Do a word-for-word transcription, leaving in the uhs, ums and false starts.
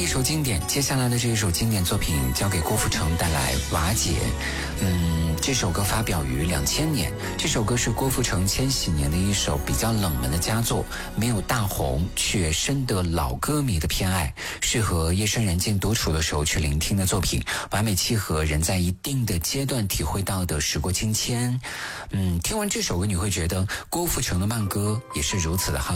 一首经典，接下来的这一首经典作品交给郭富城带来《瓦解》。嗯，这首歌发表于两千年，这首歌是郭富城千禧年的一首比较冷门的佳作，没有大红，却深得老歌迷的偏爱，适合夜深人静独处的时候去聆听的作品，完美契合人在一定的阶段体会到的时过境迁。嗯，听完这首歌你会觉得郭富城的慢歌也是如此的好